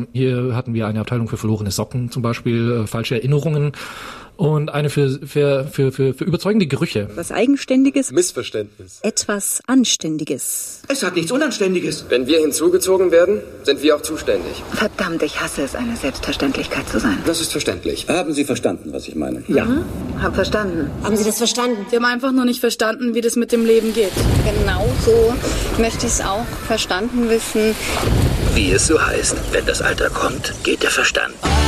Hier hatten wir eine Abteilung für verlorene Socken zum Beispiel, falsche Erinnerungen. Und eine für überzeugende Gerüche. Was Eigenständiges. Missverständnis. Etwas Anständiges. Es hat nichts Unanständiges. Wenn wir hinzugezogen werden, sind wir auch zuständig. Verdammt, ich hasse es, eine Selbstverständlichkeit zu sein. Das ist verständlich. Haben Sie verstanden, was ich meine? Ja. Hab verstanden. Haben Sie das verstanden? Wir haben einfach nur nicht verstanden, wie das mit dem Leben geht. Genau so möchte ich es auch verstanden wissen. Wie es so heißt, wenn das Alter kommt, geht der Verstand.